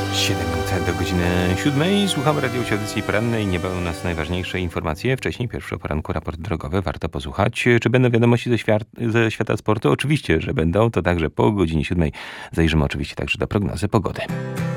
7 minut do godziny 7. Słuchamy radiowej audycji porannej. Niebawem u nas najważniejsze informacje. Wcześniej pierwszy o poranku raport drogowy. Warto posłuchać. Czy będą wiadomości ze świata sportu? Oczywiście, że będą. To także po godzinie 7. Zajrzymy oczywiście także do prognozy pogody.